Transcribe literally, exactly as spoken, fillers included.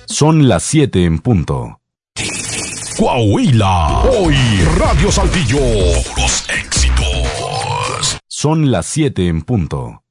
Son las siete en punto. Coahuila, hoy Radio Saltillo, puros éxitos. Son las siete en punto.